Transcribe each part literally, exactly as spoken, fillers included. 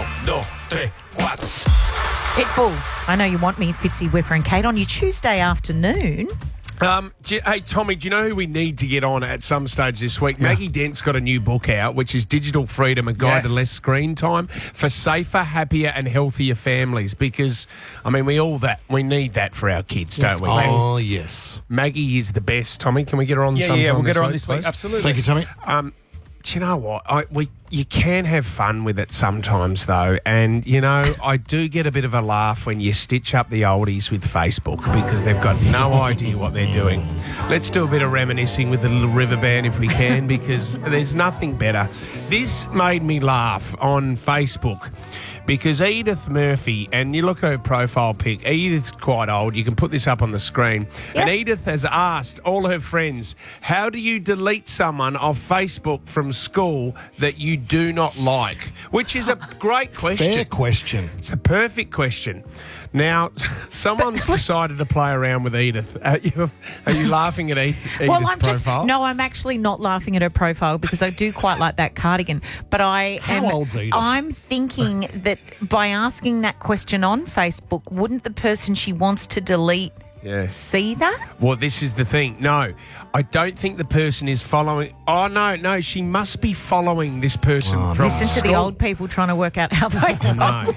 dos, tres, cuatro. Pitbull, I know you want me, Fitzy, Whipper and Kate, on your Tuesday afternoon. Um, do you- hey, Tommy, do you know who we need to get on at some stage this week? Maggie Dent's got a new book out, which is Digital Freedom, A Guide to Yes. Less Screen Time for Safer, Happier and Healthier Families. Because, I mean, we all that we need that for our kids, Yes, don't we? please. Oh, yes. Maggie is the best, Tommy. Can we get her on Yeah, sometime yeah, we'll get her on week, this week. please? Absolutely. Thank you, Tommy. Um, do you know what? I, we you can have fun with it sometimes, though, and you know I do get a bit of a laugh when you stitch up the oldies with Facebook because they've got no idea what they're doing. Let's do a bit of reminiscing with the little river band if we can, because there's nothing better. This made me laugh on Facebook. Because Edith Murphy, and you look at her profile pic, Edith's quite old. You can put this up on the screen. Yep. And Edith has asked all her friends, how do you delete someone off Facebook from school that you do not like? Which is a great question. Fair question. It's a perfect question. Now, someone's decided to play around with Edith. Are you, are you laughing at Edith, Edith's Well, I'm profile? just no, I'm actually not laughing at her profile because I do quite like that cardigan. But I How am. old's Edith? I'm thinking that by asking that question on Facebook, wouldn't the person she wants to delete Yes. see that? Well, this is the thing. No, I don't think the person is following. Oh, no, no, she must be following this person Oh, from Listen to the school. old people trying to work out how they. No.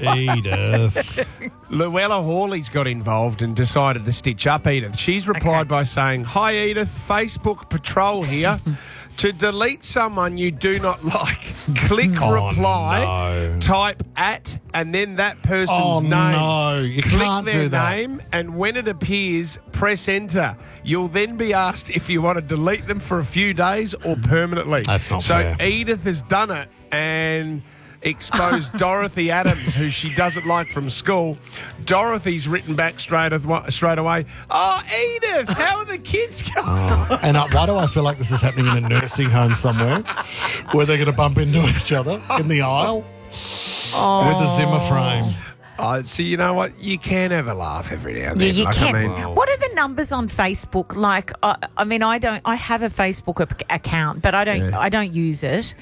Edith. Luella Hawley's got involved and decided to stitch up Edith. She's replied Okay. by saying, "Hi Edith, Facebook patrol here. To delete someone you do not like, click Oh, reply, no. type at, and then that person's Oh, name. no, you click can't their do that. name, and when it appears, press enter. You'll then be asked if you want to delete them for a few days or permanently." That's not so fair. Edith has done it and exposed Dorothy Adams, who she doesn't like from school. Dorothy's written back straight, av- straight away, "Oh, Edith, how are the kids going?" Oh, and uh, why do I feel like this is happening in a nursing home somewhere where they're going to bump into each other in the aisle with a Zimmer frame? Oh, so you know what? You can have a laugh every now and Yeah, then. you Like, can. I mean, What are the numbers on Facebook? Like, uh, I mean, I don't. I have a Facebook ac- account, but I don't. Yeah. I don't use it.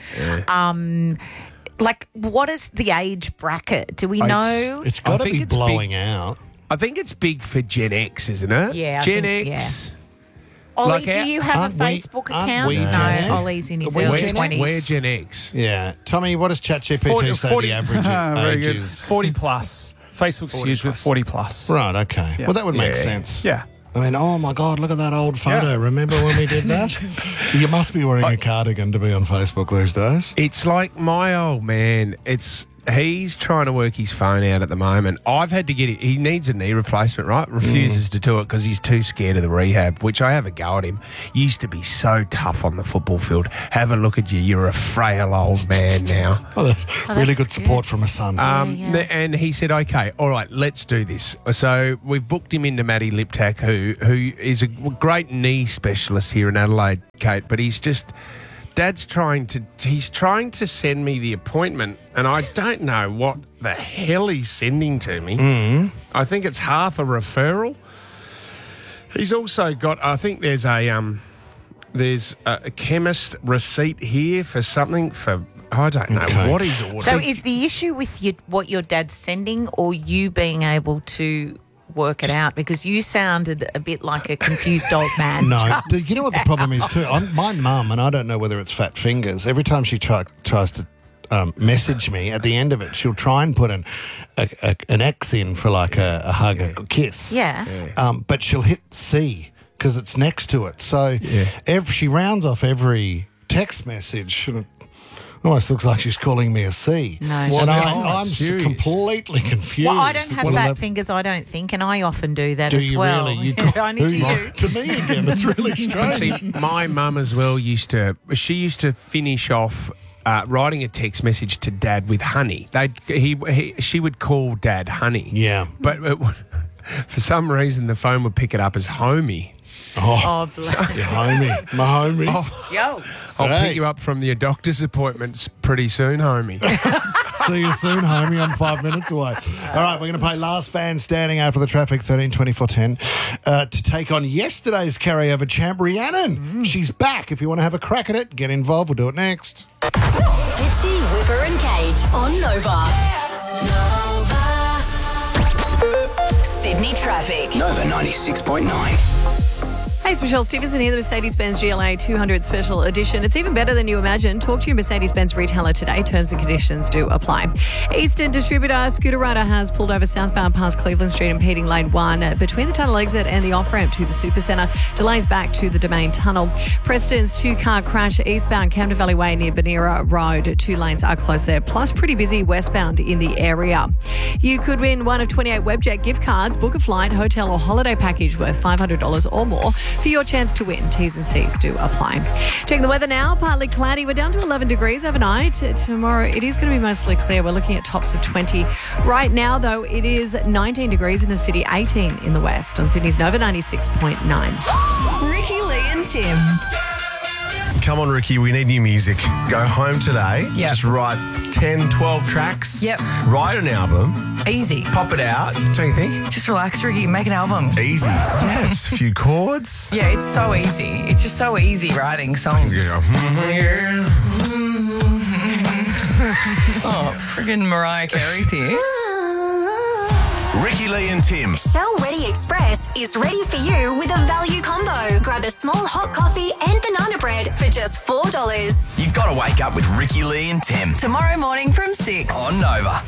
Um, like, what is the age bracket? Do we It's- know? It's I got to think be it's blowing big. out. I think it's big for Gen X, isn't it? Yeah, I Gen think- X. Ollie, like do our- you have aren't a we- Facebook aren't account? we no, Gen X? Ollie's in his Are we early Gen X? twenties. We're Gen X. Yeah. Tommy, what does ChatGPT say the average Very age good. is? forty plus. Facebook's used with forty plus. Right, okay. Yeah. Well, that would make Yeah. sense. Yeah. I mean, oh my God, look at that old photo. Yeah. Remember when we did that? You must be wearing a cardigan to be on Facebook these days. It's like my old man. It's he's trying to work his phone out at the moment. I've had to get it. He needs a knee replacement, right? Refuses to do it because he's too scared of the rehab, which I have a go at him. Used to be so tough on the football field. Have a look at you. You're a frail old man now. Oh, that's Oh, really that's good support from a son. Um, yeah. th- And he said, okay, all right, let's do this. So we've booked him into Matty Liptak, who who is a great knee specialist here in Adelaide, Kate, but he's just... Dad's trying to he's trying to send me the appointment, and I don't know what the hell he's sending to me. Mm. I think it's half a referral. He's also got, I think there's a um there's a, a chemist receipt here for something for I don't know Okay. what he's ordering. So, is the issue with your, what your dad's sending, or you being able to work it out? Because you sounded a bit like a confused old man. No, do you know what the problem is too? I'm, my mum, and I don't know whether it's fat fingers, every time she try, tries to um, message me, at the end of it, she'll try and put an a, a, an X in for like a, a hug, a kiss. Yeah. Um, but she'll hit C because it's next to it. So if she rounds off every text message, and it almost looks like she's calling me a C. No, and she I, doesn't. I'm Serious. completely confused. Well, I don't have What fat are they- fingers, I don't think, and I often do that Do as you well. really? You call, Only to who- you. To me again. It's really But strange. see, my mum as well used to. She used to finish off uh, writing a text message to Dad with honey. They he, he she would call Dad honey. Yeah. but it, would- for some reason the phone would pick it up as homie. Oh, Oh, bless. your homie. My homie. Yo. I'll Hey. pick you up from your doctor's appointments pretty soon, homie. See you soon, homie. I'm five minutes away. All right, we're going to play Last Fan Standing out for the traffic, thirteen twenty-four ten, uh, to take on yesterday's carryover champ, Rhiannon. She's back. If you want to have a crack at it, get involved. We'll do it next. Fitzy, Whipper and Kate on Nova. traffic. Nova ninety-six point nine. Hey, it's Michelle Stevenson here, the Mercedes-Benz G L A two hundred Special Edition. It's even better than you imagine. Talk to your Mercedes-Benz retailer today. Terms and conditions do apply. Eastern Distributor Scooter Rider has pulled over southbound past Cleveland Street, impeding lane one between the tunnel exit and the off-ramp to the Supercentre. Delays back to the Domain Tunnel. Preston's two-car crash eastbound Camden Valley Way near Bonera Road. Two lanes are closed there, plus pretty busy westbound in the area. You could win one of twenty-eight Webjet gift cards. Book a flight, hotel or holiday package worth five hundred dollars or more for your chance to win. T's and C's do apply. Checking the weather now. Partly cloudy. We're down to eleven degrees overnight. Tomorrow it is going to be mostly clear. We're looking at tops of twenty. Right now, though, it is nineteen degrees in the city, eighteen in the west. On Sydney's Nova ninety-six point nine. Ricky, Lee and Tim. Come on, Ricky, we need new music. Go home today. Yep. Just write ten, twelve tracks. Yep. Write an album. Easy. Pop it out. Don't you think? Just relax, Ricky. Make an album. Easy. Yeah, just a few chords. Yeah, it's so easy. It's just so easy writing songs. Yeah. Oh, friggin' Mariah Carey's here. Ricky, Lee and Tim. Shell Ready Express is ready for you with a value combo. Grab a small hot coffee and banana bread for just four dollars. You got to wake up with Ricky, Lee and Tim Tomorrow morning from six. on Nova.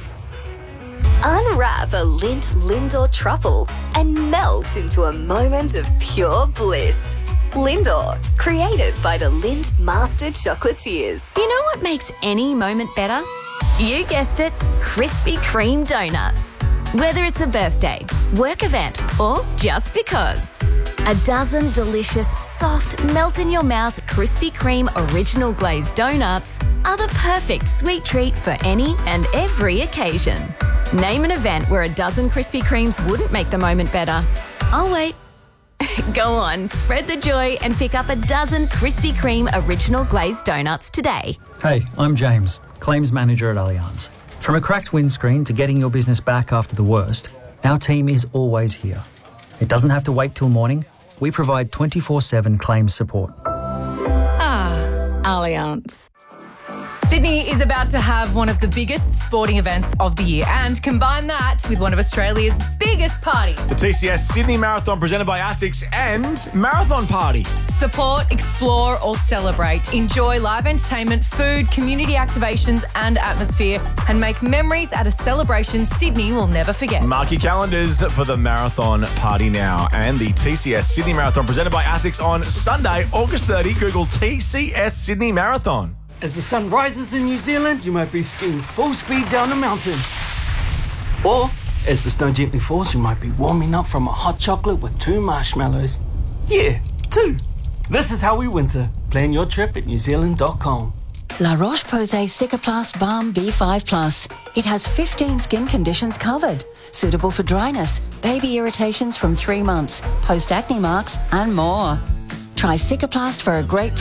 Unwrap a Lindt Lindor truffle and melt into a moment of pure bliss. Lindor, created by the Lindt Master Chocolatiers. You know what makes any moment better? You guessed it, Krispy Kreme donuts. Whether it's a birthday, work event, or just because. A dozen delicious, soft, melt-in-your-mouth Krispy Kreme original glazed donuts are the perfect sweet treat for any and every occasion. Name an event where a dozen Krispy Kremes wouldn't make the moment better. I'll wait. Go on, spread the joy and pick up a dozen Krispy Kreme original glazed donuts today. Hey, I'm James, Claims Manager at Allianz. From a cracked windscreen to getting your business back after the worst, our team is always here. It doesn't have to wait till morning. We provide twenty-four seven claims support. Ah, Allianz. Sydney is about to have one of the biggest sporting events of the year, and combine that with one of Australia's biggest parties. The T C S Sydney Marathon presented by ASICS and Marathon Party. Support, explore or celebrate. Enjoy live entertainment, food, community activations and atmosphere, and make memories at a celebration Sydney will never forget. Mark your calendars for the Marathon Party now. And the T C S Sydney Marathon presented by ASICS on Sunday, August thirtieth. Google T C S Sydney Marathon. As the sun rises in New Zealand, you might be skiing full speed down a mountain. Or, as the snow gently falls, you might be warming up from a hot chocolate with two marshmallows. Yeah, two. This is how we winter. Plan your trip at new zealand dot com. La Roche-Posay Cicaplast Balm B five plus. It has fifteen skin conditions covered. Suitable for dryness, baby irritations from three months, post-acne marks, and more. Try Cicaplast for a great